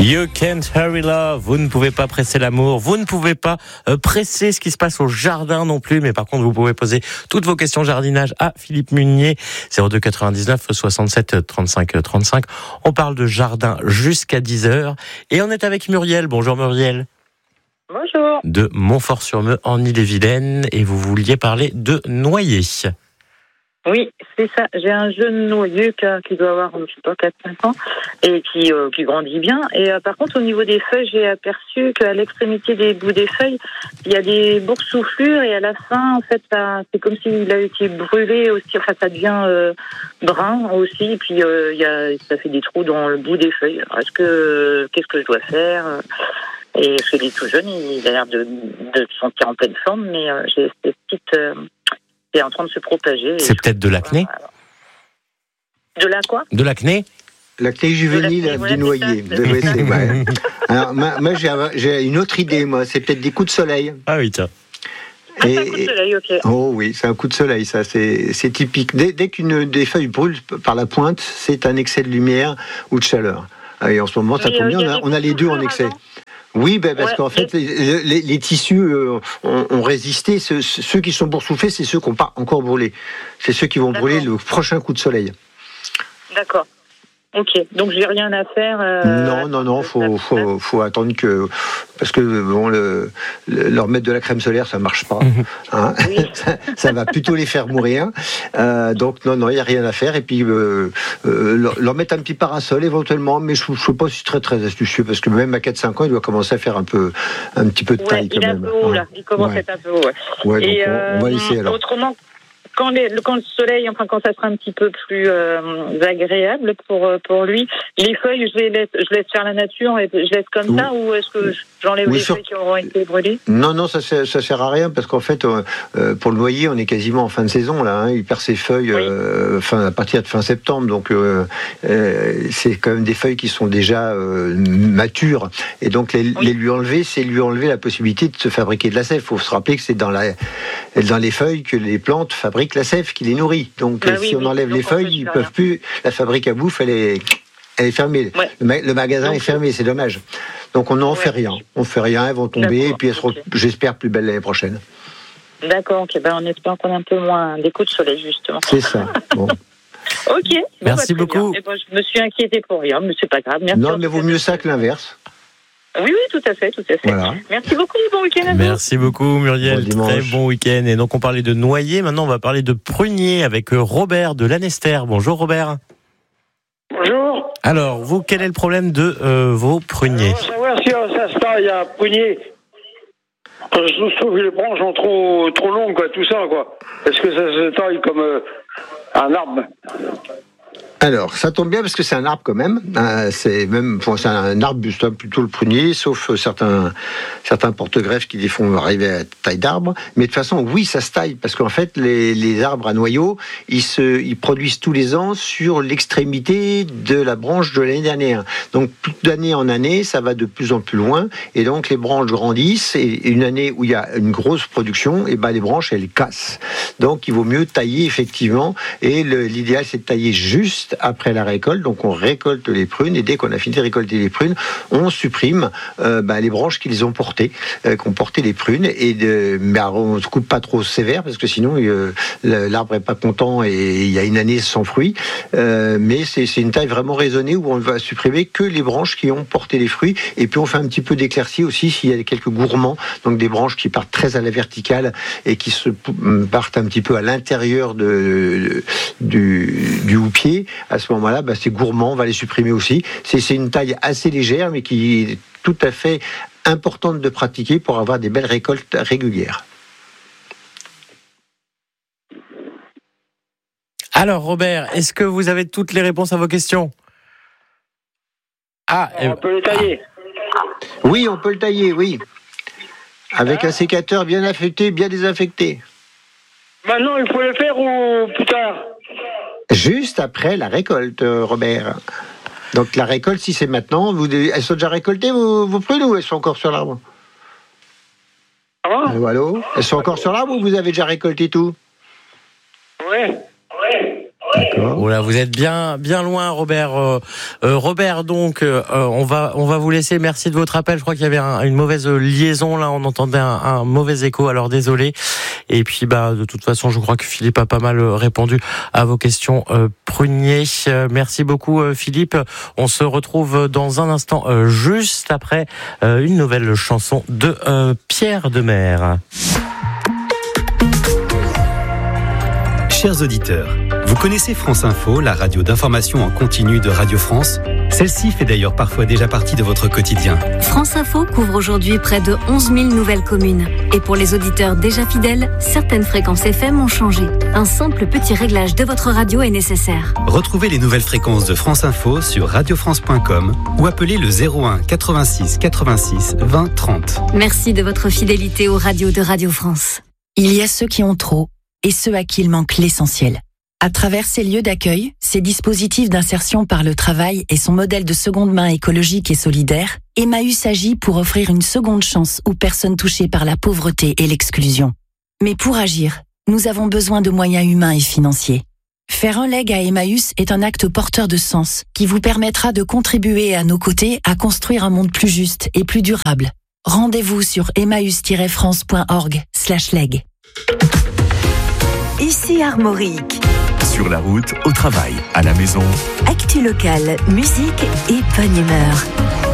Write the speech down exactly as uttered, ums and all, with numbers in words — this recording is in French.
You can't hurry love. Vous ne pouvez pas presser l'amour. Vous ne pouvez pas euh, presser ce qui se passe au jardin non plus. Mais par contre, vous pouvez poser toutes vos questions jardinage à Philippe Munier. zéro deux quatre-vingt-dix-neuf soixante-sept trente-cinq trente-cinq. On parle de jardin jusqu'à dix heures. Et on est avec Muriel. Bonjour Muriel. Bonjour. De Montfort-sur-Meux en Ille-et-Vilaine. Et vous vouliez parler de noyer. Oui, c'est ça. J'ai un jeune noyer qui doit avoir, je sais pas, quatre cinq ans et qui, euh, qui grandit bien. Et euh, par contre, au niveau des feuilles, j'ai aperçu qu'à l'extrémité des bouts des feuilles, il y a des boursouflures et à la fin, en fait, ça, c'est comme s'il a été brûlé aussi. Enfin, ça devient euh, brun aussi. Et puis, euh, il y a, ça fait des trous dans le bout des feuilles. Alors, est-ce que, qu'est-ce que je dois faire ? Et parce qu'il est tout jeune, il a l'air de, de se sentir en pleine forme, mais euh, j'ai ces petites... Euh, c'est en train de se propager. C'est peut-être de l'acné ? De la quoi ? De l'acné ? L'acné juvénile du noyer. Ouais, c'est, ouais. Alors, moi, moi j'ai, j'ai une autre idée, moi. C'est peut-être des coups de soleil. Ah oui, tiens. Ah, c'est un coup de soleil, ok. Oh oui, c'est un coup de soleil, ça, c'est, c'est typique. Dès, dès qu'une des feuilles brûle par la pointe, c'est un excès de lumière ou de chaleur. Et en ce moment, ça tombe bien, on a, on a les deux en excès. Oui, ben parce ouais, qu'en fait, les, les, les tissus euh, ont, ont résisté. Ceux, ceux qui sont boursouflés, c'est ceux qui n'ont pas encore brûlé. C'est ceux qui vont D'accord. brûler le prochain coup de soleil. D'accord. Ok, donc j'ai rien à faire. Euh, non, non, non, faut, faut, faut attendre que, parce que bon, le, le, leur mettre de la crème solaire, ça marche pas. Hein oui. ça, ça va plutôt les faire mourir. Euh, donc non, non, il y a rien à faire. Et puis euh, euh, leur, leur mettre un petit parasol éventuellement, mais je ne sais pas si c'est très très astucieux, parce que même à quatre cinq ans, il doit commencer à faire un peu, un petit peu de taille ouais, quand il même. Il est un peu haut là. Il commence ouais. à être un peu haut. Ouais. Ouais, donc Et on, euh, on va laisser alors. Autrement. Quand, les, quand le soleil, enfin quand ça sera un petit peu plus euh, agréable pour pour lui, les feuilles, je les laisse, je laisse faire la nature et je laisse comme oui. ça, ou est-ce que j'enlève oui, les sur... feuilles qui auront été brûlées ? Non, non, ça ça sert à rien parce qu'en fait, euh, pour le noyer, on est quasiment en fin de saison là. Hein, il perd ses feuilles oui. euh, fin, à partir de fin septembre, donc euh, euh, c'est quand même des feuilles qui sont déjà euh, matures et donc les, oui. les lui enlever, c'est lui enlever la possibilité de se fabriquer de la sève. Il faut se rappeler que c'est dans la dans les feuilles que les plantes fabriquent la sève qui les nourrit. Donc, bah euh, oui, si on oui. enlève Donc les feuilles, ils ne peuvent plus. La fabrique à bouffe, elle est, elle est fermée. Ouais. Le, ma- le magasin Donc, est fermé, c'est dommage. Donc, on n'en ouais. fait rien. On ne fait rien, elles vont tomber, D'accord. et puis elles seront, okay. j'espère, plus belles l'année prochaine. D'accord, ok. Ben, on espère qu'on a un peu moins des coups de soleil, justement. C'est ça. Bon. Ok. Merci bon, bah, beaucoup. Et ben, je me suis inquiétée pour rien, mais c'est pas grave. Merci non, mais vaut mieux ça que l'inverse. Oui, oui, tout à fait, tout à fait. Voilà. Merci beaucoup, bon week-end à vous. Merci beaucoup, Muriel. Bon Très bon week-end. Et donc, on parlait de noyer. Maintenant, on va parler de prunier avec Robert de Lanester. Bonjour, Robert. Bonjour. Alors, vous, quel est le problème de euh, vos pruniers ? Je veux savoir si ça se taille à prunier. Je trouve que les branches sont trop, trop longues, quoi, tout ça, quoi. Est-ce que ça se taille comme euh, un arbre ? Alors, ça tombe bien parce que c'est un arbre quand même. Euh, c'est même, bon, c'est un arbre plutôt le prunier, sauf certains certains porte-greffes qui les font arriver à taille d'arbre. Mais de toute façon, oui, ça se taille parce qu'en fait, les, les arbres à noyaux, ils se, ils produisent tous les ans sur l'extrémité de la branche de l'année dernière. Donc, d'année en année, ça va de plus en plus loin, et donc les branches grandissent. Et une année où il y a une grosse production, et ben les branches elles cassent. Donc, il vaut mieux tailler effectivement. Et le, l'idéal, c'est de tailler juste après la récolte. Donc on récolte les prunes et dès qu'on a fini de récolter les prunes, on supprime euh, bah, les branches qui les ont portées, euh, qui ont porté les prunes, et de, bah, on ne se coupe pas trop sévère parce que sinon euh, l'arbre est pas content et il y a une année sans fruits. Euh, mais c'est, c'est une taille vraiment raisonnée où on va supprimer que les branches qui ont porté les fruits, et puis on fait un petit peu d'éclaircie aussi s'il y a quelques gourmands, donc des branches qui partent très à la verticale et qui se partent un petit peu à l'intérieur de, du, du houppier. À ce moment-là, bah, c'est gourmand, on va les supprimer aussi. C'est, c'est une taille assez légère, mais qui est tout à fait importante de pratiquer pour avoir des belles récoltes régulières. Alors, Robert, est-ce que vous avez toutes les réponses à vos questions ? Ah, on eh... peut le tailler. Oui, on peut le tailler, oui. Avec un sécateur bien affecté, bien désinfecté. Maintenant, il faut le faire ou plus tard ? Juste après la récolte, Robert. Donc la récolte, si c'est maintenant, vous, elles sont déjà récoltées, vos, vos prunes, ou elles sont encore sur l'arbre ? Ah, allô, allô ? Elles sont encore sur l'arbre ou vous avez déjà récolté tout ? Oui. Oui. D'accord. Voilà, vous êtes bien, bien loin, Robert. Euh, euh, Robert, donc, euh, on va, on va vous laisser. Merci de votre appel. Je crois qu'il y avait un, une mauvaise liaison là. On entendait un, un mauvais écho. Alors désolé. Et puis, bah, de toute façon, je crois que Philippe a pas mal répondu à vos questions euh, pruniers. Euh, merci beaucoup, euh, Philippe. On se retrouve dans un instant, euh, juste après euh, une nouvelle chanson de euh, Pierre Demer. Chers auditeurs, vous connaissez France Info, la radio d'information en continu de Radio France ? Celle-ci fait d'ailleurs parfois déjà partie de votre quotidien. France Info couvre aujourd'hui près de onze mille nouvelles communes. Et pour les auditeurs déjà fidèles, certaines fréquences F M ont changé. Un simple petit réglage de votre radio est nécessaire. Retrouvez les nouvelles fréquences de France Info sur radio france point com ou appelez le zéro un quatre-vingt-six quatre-vingt-six vingt trente. Merci de votre fidélité aux radios de Radio France. Il y a ceux qui ont trop et ceux à qui il manque l'essentiel. À travers ces lieux d'accueil, ces dispositifs d'insertion par le travail et son modèle de seconde main écologique et solidaire, Emmaüs agit pour offrir une seconde chance aux personnes touchées par la pauvreté et l'exclusion. Mais pour agir, nous avons besoin de moyens humains et financiers. Faire un leg à Emmaüs est un acte porteur de sens qui vous permettra de contribuer à nos côtés à construire un monde plus juste et plus durable. Rendez-vous sur emmaüs tiret france point org slash leg. Ici Armorique. Sur la route, au travail, à la maison. Actu locale, musique et bonne humeur.